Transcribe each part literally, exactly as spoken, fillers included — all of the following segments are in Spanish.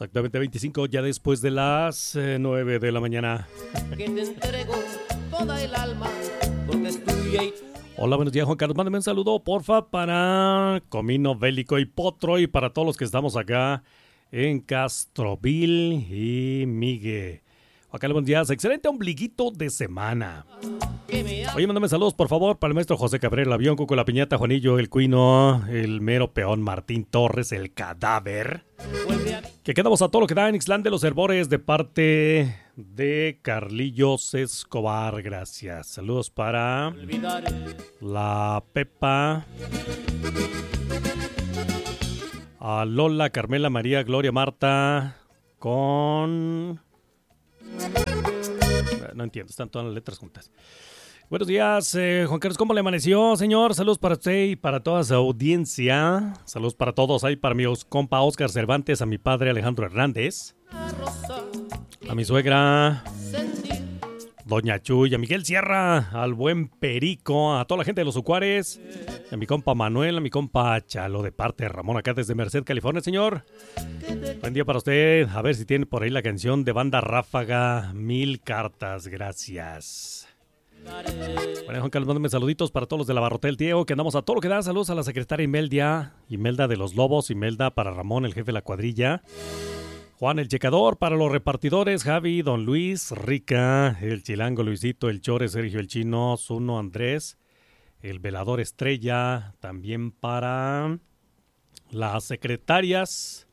Exactamente veinticinco, ya después de las eh, nueve de la mañana. Que te entrego toda el alma, porque es tuya y... Hola, buenos días, Juan Carlos. Mándame un saludo, porfa, para Comino, Bélico y Potro y para todos los que estamos acá en Castroville y Migue. Juan Carlos, buenos días. Excelente ombliguito de semana. Oye, mándame saludos, por favor, para el maestro José Cabrera, el avión, Cuco, la Piñata, Juanillo, el Cuino, el mero peón, Martín Torres, el cadáver. Que quedamos a todo lo que da en Ixtlán de los Herbores de parte de Carlillos Escobar. Gracias. Saludos para la Pepa, a Lola, Carmela, María, Gloria, Marta, con... No entiendo, están todas las letras juntas. Buenos días, eh, Juan Carlos, ¿cómo le amaneció, señor? Saludos para usted y para toda su audiencia. Saludos para todos, ahí para mi compa Oscar Cervantes, a mi padre Alejandro Hernández, a mi suegra Doña Chuy, a Miguel Sierra, al buen Perico, a toda la gente de los Ucuares, a mi compa Manuel, a mi compa Chalo, de parte de Ramón, acá desde Merced, California, señor. Buen día para usted. A ver si tiene por ahí la canción de Banda Ráfaga, Mil Cartas. Gracias. Bueno, Juan Carlos, mándame saluditos para todos los de la Barrotel Diego, que andamos a todo lo que da. Saludos a la secretaria Imelda, Imelda de los Lobos, Imelda para Ramón, el jefe de la cuadrilla. Juan, el checador, para los repartidores, Javi, Don Luis, Rica, el Chilango, Luisito, el Chore, Sergio, el Chino, Zuno, Andrés, el velador Estrella, también para las secretarias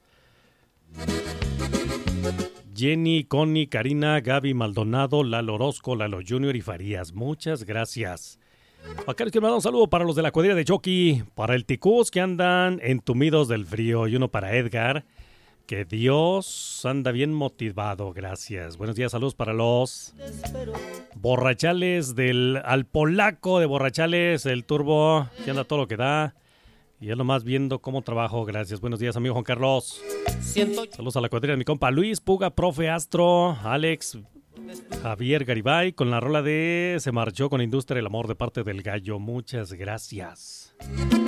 Jenny, Connie, Karina, Gaby, Maldonado, Lalo Orozco, Lalo Junior y Farías. Muchas gracias. Acá les quiero mandar un saludo para los de la cuadrilla de Jockey, para el Ticús que andan entumidos del frío y uno para Edgar, que Dios anda bien motivado. Gracias. Buenos días, saludos para los borrachales del al polaco de borrachales, el Turbo, que anda todo lo que da. Y ya nomás viendo cómo trabajo. Gracias. Buenos días, amigo Juan Carlos. Siento... Saludos a la cuadrilla de mi compa Luis, Puga, Profe, Astro, Alex, Javier Garibay, con la rola de Se marchó con la industria el amor de parte del gallo. Muchas gracias.